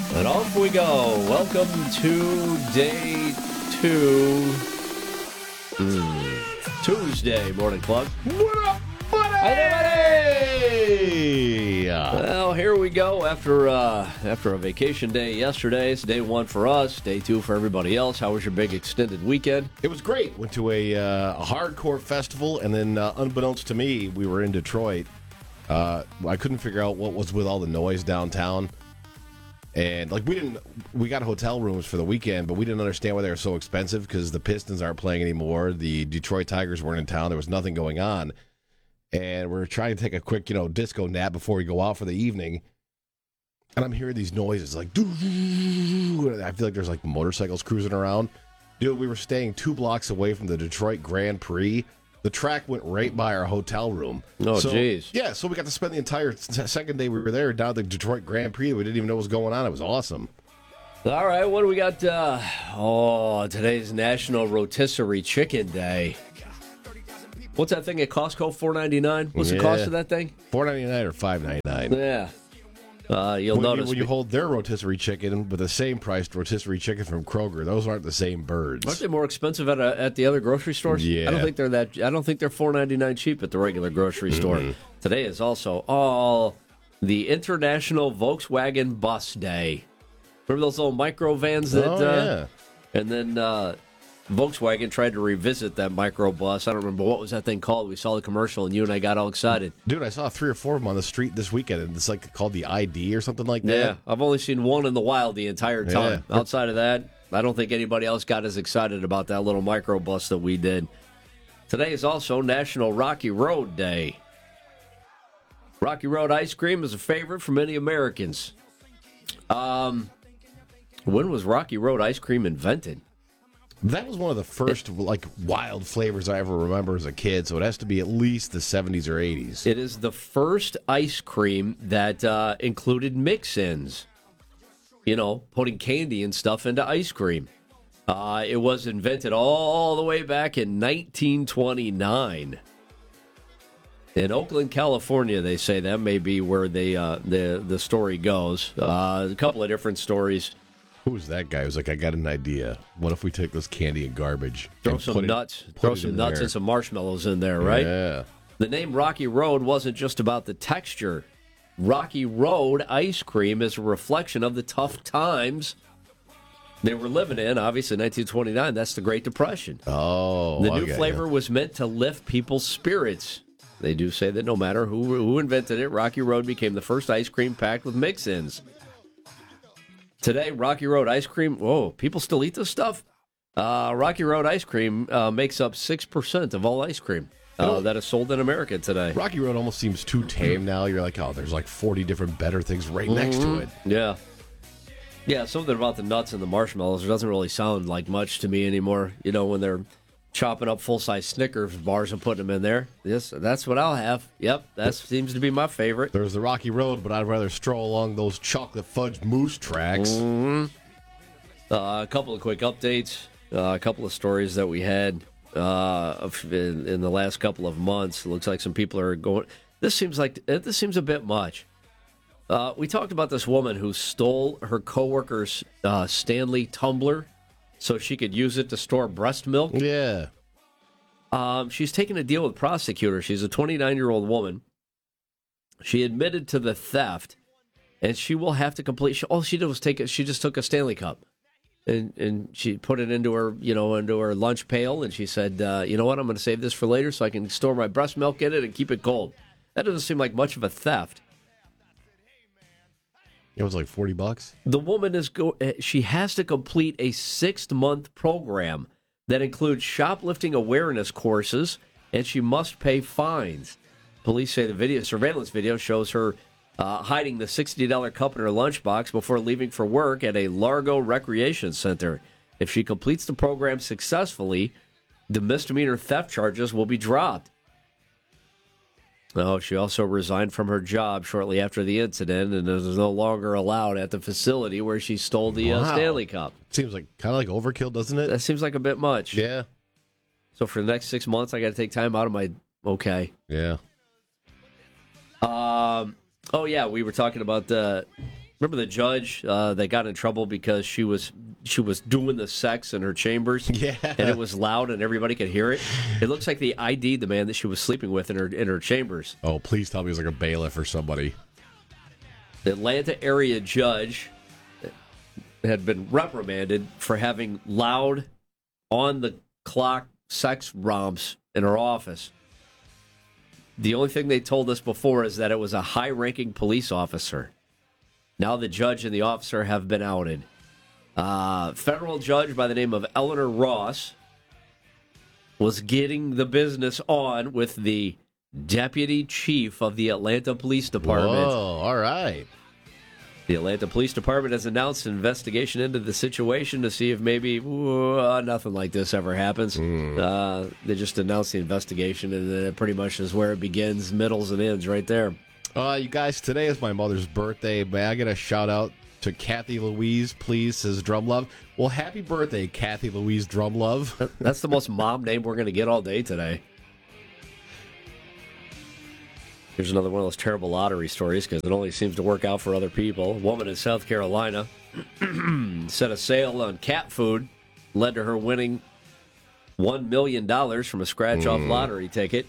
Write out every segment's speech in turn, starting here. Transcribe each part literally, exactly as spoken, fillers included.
And off we go. Welcome to day two. Mm. Tuesday Morning Club. What up, buddy? Hey, well, here we go after uh, after a vacation day yesterday. It's day one for us, day two for everybody else. How was your big extended weekend? It was great. Went to a, uh, a hardcore festival, and then uh, unbeknownst to me, we were in Detroit. Uh, I couldn't figure out what was with all the noise downtown. And, like, we didn't, we got hotel rooms for the weekend, but we didn't understand why they were so expensive because the Pistons aren't playing anymore. The Detroit Tigers weren't in town. There was nothing going on. And we're trying to take a quick, you know, disco nap before we go out for the evening. And I'm hearing these noises, like, I feel like there's, like, motorcycles cruising around. Dude, we were staying two blocks away from the Detroit Grand Prix. The track went right by our hotel room. Oh, jeez. So, yeah, so we got to spend the entire second day we were there down at the Detroit Grand Prix. We didn't even know what was going on. It was awesome. All right, what do we got? Uh, oh, today's National Rotisserie Chicken Day. What's that thing at Costco? four ninety-nine. What's yeah. the cost of that thing? four ninety-nine or five ninety-nine. Yeah. Uh, you'll when notice you, when you hold their rotisserie chicken with the same priced rotisserie chicken from Kroger, those aren't the same birds. Aren't they more expensive at a, at the other grocery stores? Yeah. I don't think they're that. I don't think they're four ninety-nine cheap at the regular grocery store. Mm-hmm. Today is also all the International Volkswagen Bus Day. Remember those little micro vans that? Oh, uh, yeah. And then uh, Volkswagen tried to revisit that micro bus. I don't remember what was that thing called. We saw the commercial, and you and I got all excited. Dude, I saw three or four of them on the street this weekend, and it's like called the I D or something like that. Yeah, I've only seen one in the wild the entire time. Yeah. Outside of that, I don't think anybody else got as excited about that little micro bus that we did. Today is also National Rocky Road Day. Rocky Road ice cream is a favorite for many Americans. Um, when was Rocky Road ice cream invented? That was one of the first like wild flavors I ever remember as a kid, so it has to be at least the seventies or eighties. It is the first ice cream that uh, included mix-ins. You know, putting candy and stuff into ice cream. Uh, it was invented all the way back in nineteen twenty-nine. In Oakland, California, they say that may be where they, uh, the, the story goes. Uh, a couple of different stories. Who was that guy? He was like, I got an idea. What if we take this candy and garbage? Throw and some it, nuts. Throw some nuts there. and some marshmallows in there, right? Yeah. The name Rocky Road wasn't just about the texture. Rocky Road ice cream is a reflection of the tough times they were living in. Obviously, nineteen twenty-nine, that's the Great Depression. Oh, The new okay, flavor yeah. was meant to lift people's spirits. They do say that no matter who who invented it, Rocky Road became the first ice cream packed with mix-ins. Today, Rocky Road ice cream, whoa, people still eat this stuff? Uh, Rocky Road ice cream uh, makes up six percent of all ice cream uh, that is sold in America today. Rocky Road almost seems too tame now. You're like, oh, there's like forty different better things right mm-hmm. next to it. Yeah. Yeah, something about the nuts and the marshmallows doesn't really sound like much to me anymore. You know, when they're chopping up full-size Snickers bars and putting them in there. Yes, that's what I'll have. Yep, that seems to be my favorite. There's the Rocky Road, but I'd rather stroll along those chocolate fudge mousse tracks. Mm-hmm. Uh, a couple of quick updates. Uh, a couple of stories that we had uh, in, in the last couple of months. It looks like some people are going. This seems like this seems a bit much. Uh, we talked about this woman who stole her coworker's uh, Stanley tumbler so she could use it to store breast milk. Yeah. Um, she's taken a deal with prosecutors. She's a twenty-nine-year-old woman. She admitted to the theft, and she will have to complete. She, all she did was take it. She just took a Stanley cup, and and she put it into her, you know, into her lunch pail, and she said, uh, "You know what? I'm going to save this for later, so I can store my breast milk in it and keep it cold." That doesn't seem like much of a theft. It was like forty bucks. The woman is go. She has to complete a six-month program that includes shoplifting awareness courses, and she must pay fines. Police say the video surveillance video shows her uh, hiding the sixty dollars cup in her lunchbox before leaving for work at a Largo Recreation Center. If she completes the program successfully, the misdemeanor theft charges will be dropped. Oh, she also resigned from her job shortly after the incident and is no longer allowed at the facility where she stole the wow. uh, Stanley Cup. Seems like kind of like overkill, doesn't it? That seems like a bit much. Yeah. So for the next six months, I got to take time out of my okay. Yeah. Um. Oh yeah, we were talking about the Remember the judge uh, that got in trouble because she was she was doing the sex in her chambers? Yeah. And it was loud and everybody could hear it. It looks like they I D'd the man that she was sleeping with in her in her chambers. Oh, please tell me it was like a bailiff or somebody. The Atlanta area judge had been reprimanded for having loud, on-the-clock sex romps in her office. The only thing they told us before is that it was a high-ranking police officer. Now the judge and the officer have been outed. Uh, federal judge by the name of Eleanor Ross was getting the business on with the deputy chief of the Atlanta Police Department. Whoa, all right. The Atlanta Police Department has announced an investigation into the situation to see if maybe uh, nothing like this ever happens. Mm. Uh, they just announced the investigation, and then it pretty much is where it begins, middles, and ends right there. Uh, you guys, today is my mother's birthday. May I get a shout-out to Kathy Louise, please, says Drumlove. Well, happy birthday, Kathy Louise Drumlove. That's the most mom name we're going to get all day today. Here's another one of those terrible lottery stories because it only seems to work out for other people. A woman in South Carolina set a sale on cat food, led to her winning one million dollars from a scratch-off mm. lottery ticket.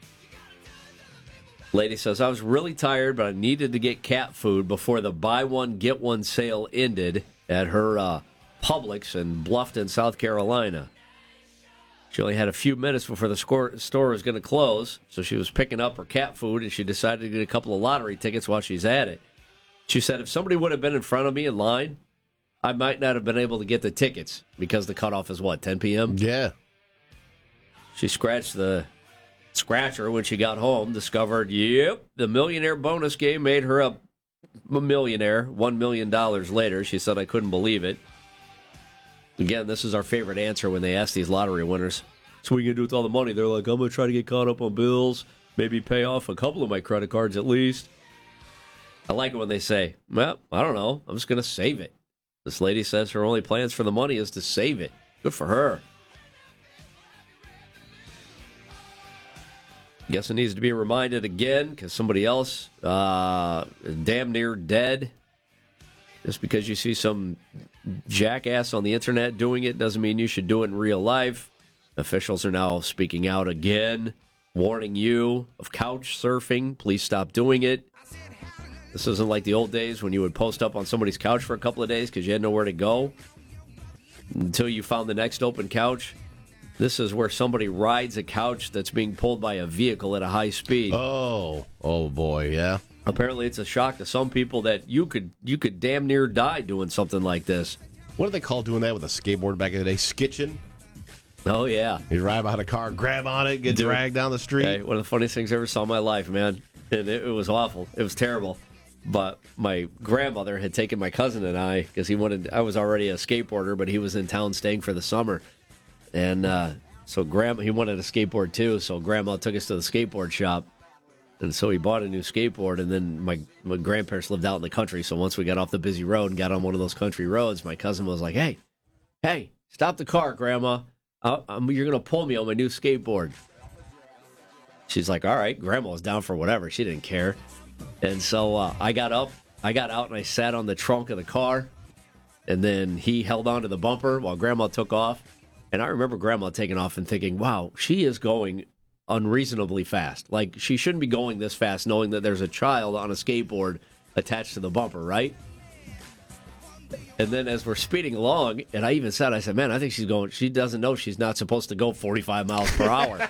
Lady says, I was really tired, but I needed to get cat food before the buy one, get one sale ended at her uh, Publix in Bluffton, South Carolina. She only had a few minutes before the score, store was going to close, so she was picking up her cat food, and she decided to get a couple of lottery tickets while she's at it. She said, if somebody would have been in front of me in line, I might not have been able to get the tickets because the cutoff is, what, ten p.m.? Yeah. She scratched the scratcher when she got home, discovered, yep, the millionaire bonus game made her a, a millionaire one million dollars later. She said, I couldn't believe it. Again, this is our favorite answer when they ask these lottery winners. So what are you going to do with all the money? They're like, I'm going to try to get caught up on bills, maybe pay off a couple of my credit cards at least. I like it when they say, well, I don't know, I'm just going to save it. This lady says her only plans for the money is to save it. Good for her. Guess it needs to be reminded again because somebody else uh, damn near dead. Just because you see some jackass on the internet doing it doesn't mean you should do it in real life. Officials are now speaking out again, warning you of couch surfing. Please stop doing it. This isn't like the old days when you would post up on somebody's couch for a couple of days because you had nowhere to go until you found the next open couch. This is where somebody rides a couch that's being pulled by a vehicle at a high speed. Oh, oh boy, yeah. Apparently, it's a shock to some people that you could you could damn near die doing something like this. What do they call doing that with a skateboard back in the day? Skitching? Oh, yeah. You ride behind a car, grab on it, get Dude, dragged down the street. Hey, one of the funniest things I ever saw in my life, man. And it, it was awful. It was terrible. But my grandmother had taken my cousin and I, because he wanted, I was already a skateboarder, but he was in town staying for the summer. And uh, so grandma, he wanted a skateboard too, so Grandma took us to the skateboard shop. And so he bought a new skateboard, and then my, my grandparents lived out in the country, so once we got off the busy road and got on one of those country roads, my cousin was like, hey, hey, stop the car, Grandma. I, I'm, you're going to pull me on my new skateboard. She's like, all right. Grandma was down for whatever. She didn't care. And so uh, I got up, I got out, and I sat on the trunk of the car, and then he held onto the bumper while Grandma took off. And I remember Grandma taking off and thinking, wow, she is going unreasonably fast. Like, she shouldn't be going this fast knowing that there's a child on a skateboard attached to the bumper, right? And then as we're speeding along, and I even said, I said, man, I think she's going, she doesn't know she's not supposed to go forty-five miles per hour.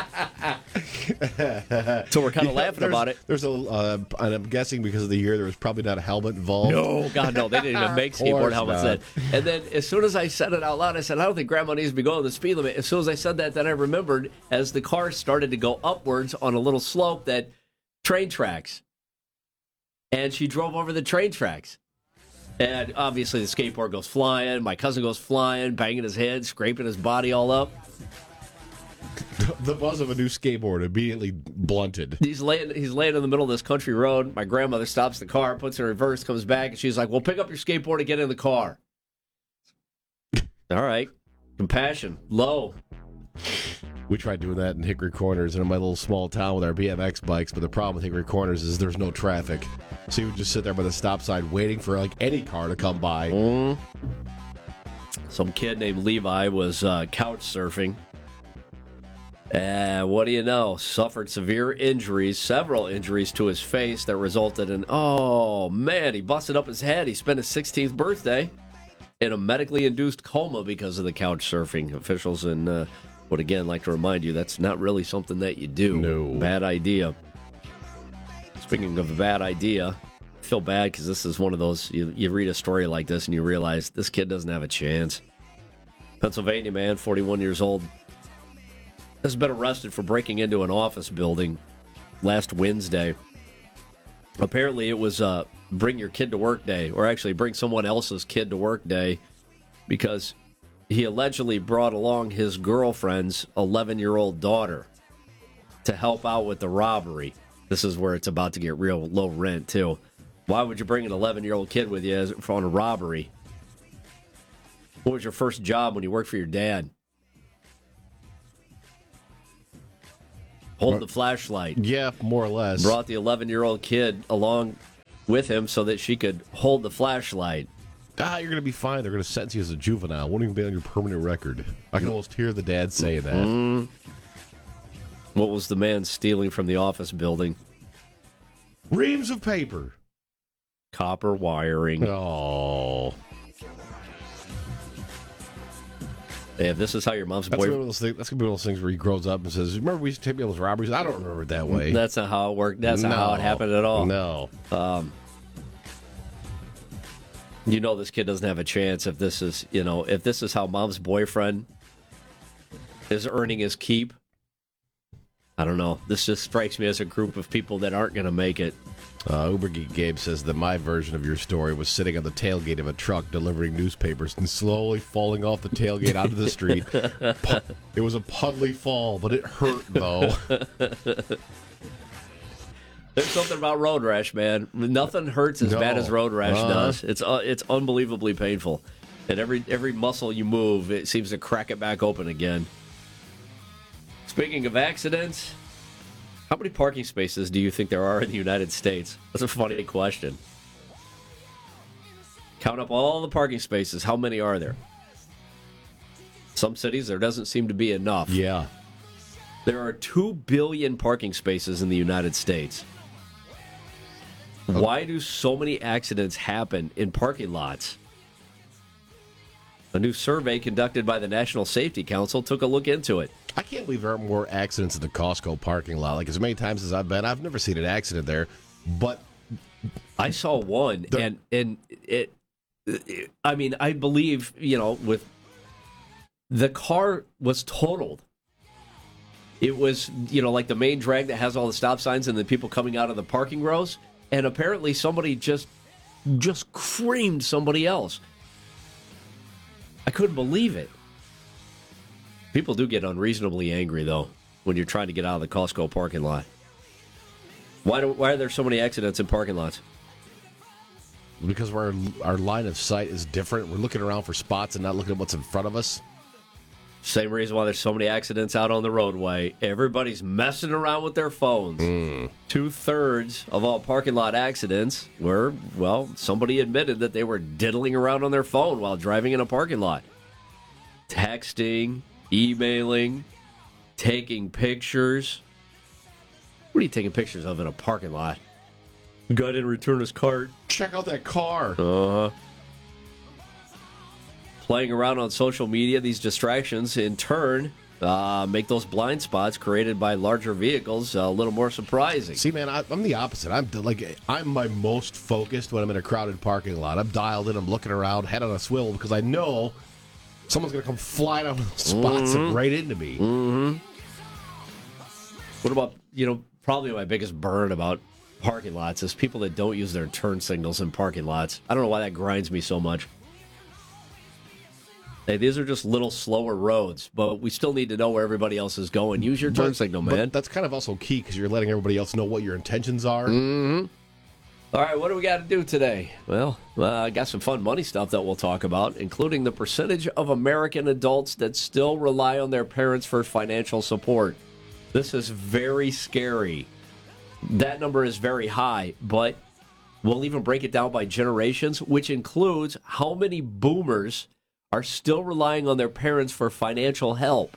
So we're kind of yeah, laughing about it. There's a, uh, and I'm guessing because of the year, there was probably not a helmet involved. No, God, no. They didn't even make skateboard helmets then. And then as soon as I said it out loud, I said, I don't think Grandma needs to be going the speed limit. As soon as I said that, then I remembered as the car started to go upwards on a little slope that train tracks. And she drove over the train tracks. And obviously the skateboard goes flying. My cousin goes flying, banging his head, scraping his body all up. The buzz of a new skateboard immediately blunted. He's laying, he's laying in the middle of this country road. My grandmother stops the car, puts it in reverse, comes back, and she's like, well, pick up your skateboard and get in the car. All right. Compassion. Low. We tried doing that in Hickory Corners and in my little small town with our B M X bikes, but the problem with Hickory Corners is there's no traffic. So you would just sit there by the stop sign waiting for like any car to come by. Mm. Some kid named Levi was uh, couch surfing. And what do you know? Suffered severe injuries, several injuries to his face that resulted in, oh man, he busted up his head. He spent his sixteenth birthday in a medically induced coma because of the couch surfing. Officials in uh, would again like to remind you that's not really something that you do. No. Bad idea. Speaking of a bad idea, I feel bad because this is one of those, you, you read a story like this and you realize this kid doesn't have a chance. Pennsylvania man, forty-one years old, has been arrested for breaking into an office building last Wednesday. Apparently it was uh, bring your kid to work day, or actually bring someone else's kid to work day, because he allegedly brought along his girlfriend's eleven-year-old daughter to help out with the robbery. This is where it's about to get real low rent, too. Why would you bring an eleven-year-old kid with you as, on a robbery? What was your first job when you worked for your dad? Hold the flashlight. Yeah, more or less. Brought the eleven-year-old kid along with him so that she could hold the flashlight. Ah, you're going to be fine. They're going to sentence you as a juvenile. Won't even be on your permanent record. I can almost hear the dad say that. Mm. What was the man stealing from the office building? Reams of paper. Copper wiring. Oh. Hey, if this is how your mom's That's boyfriend... one of those things, that's going to be one of those things where he grows up and says, remember we used to take me on those robberies? I don't remember it that way. That's not how it worked. That's no. not how it happened at all. No. Um, you know this kid doesn't have a chance if this is, you know, if this is how mom's boyfriend is earning his keep. I don't know. This just strikes me as a group of people that aren't going to make it. Uh, Uber Geek Gabe says that my version of your story was sitting on the tailgate of a truck delivering newspapers and slowly falling off the tailgate onto the street. It was a puddly fall, but it hurt, though. There's something about road rash, man. Nothing hurts as No. bad as road rash Uh. does. It's uh, it's unbelievably painful. And every every muscle you move, it seems to crack it back open again. Speaking of accidents, how many parking spaces do you think there are in the United States? That's a funny question. Count up all the parking spaces. How many are there? Some cities, there doesn't seem to be enough. Yeah. There are two billion parking spaces in the United States. Why do so many accidents happen in parking lots? A new survey conducted by the National Safety Council took a look into it. I can't believe there aren't more accidents in the Costco parking lot. Like, as many times as I've been, I've never seen an accident there. But I saw one, The- and and it, it. I mean, I believe, you know, with the car was totaled. It was, you know, like the main drag that has all the stop signs and the people coming out of the parking rows, and apparently somebody just just creamed somebody else. I couldn't believe it. People do get unreasonably angry, though, when you're trying to get out of the Costco parking lot. Why do, why are there so many accidents in parking lots? because our, our line of sight is different, we're looking around for spots and not looking at what's in front of us. Same reason why there's so many accidents out on the roadway. Everybody's messing around with their phones. Mm. Two-thirds of all parking lot accidents were, well, somebody admitted that they were diddling around on their phone while driving in a parking lot. Texting, emailing, taking pictures. What are you taking pictures of in a parking lot? Guy didn't return his cart. Check out that car. Uh-huh. Playing around on social media, these distractions in turn uh, make those blind spots created by larger vehicles a little more surprising. See, man, I, I'm the opposite. I'm like I'm my most focused when I'm in a crowded parking lot. I'm dialed in. I'm looking around, head on a swivel, because I know someone's going to come flying out of those spots Mm-hmm. and right into me. Mm-hmm. What about, you know, probably my biggest burn about parking lots is people that don't use their turn signals in parking lots. I don't know why that grinds me so much. Hey, these are just little slower roads, but we still need to know where everybody else is going. Use your turn But- signal, but man. that's kind of also key because you're letting everybody else know what your intentions are. Mm-hmm. All right, what do we got to do today? Well, uh, I got some fun money stuff that we'll talk about, including the percentage of American adults that still rely on their parents for financial support. This is very scary. That number is very high, but we'll even break it down by generations, which includes how many boomers are still relying on their parents for financial help.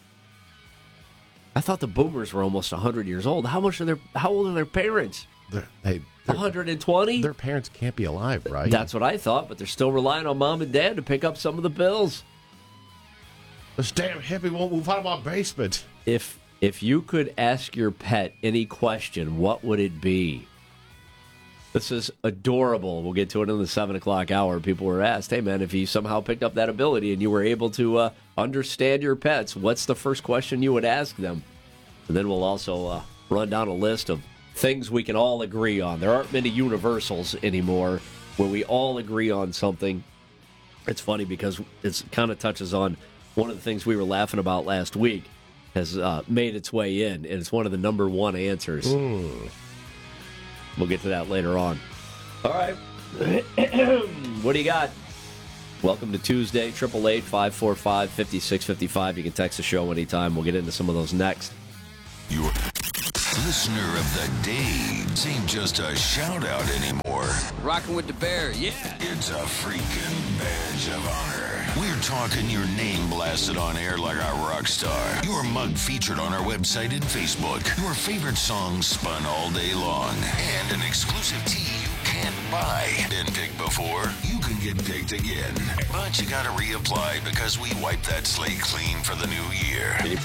I thought the boomers were almost one hundred years old. How much are their? How old are their parents? They're, hey, one hundred twenty? Their parents can't be alive, right? That's what I thought, but they're still relying on mom and dad to pick up some of the bills. This damn hippie won't move out of my basement. If if you could ask your pet any question, what would it be? This is adorable. We'll get to it in the seven o'clock hour. People were asked, hey, man, if you somehow picked up that ability and you were able to uh, understand your pets, what's the first question you would ask them? And then we'll also uh, run down a list of things we can all agree on. There aren't many universals anymore where we all agree on something. It's funny because it kind of touches on one of the things we were laughing about last week has uh, made its way in, and it's one of the number one answers. Mm. We'll get to that later on. All right. What do you got? Welcome to Tuesday, eight eight eight, five four five, five six five five. You can text the show anytime. We'll get into some of those next. Your listener of the day ain't just a shout-out anymore. Rocking with the bear, yeah. It's a freaking badge of honor. We're talking your name blasted on air like a rock star. Your mug featured on our website and Facebook. Your favorite songs spun all day long. And an exclusive tee you can't buy. Been picked before? You can get picked again. But you gotta reapply because we wiped that slate clean for the new year.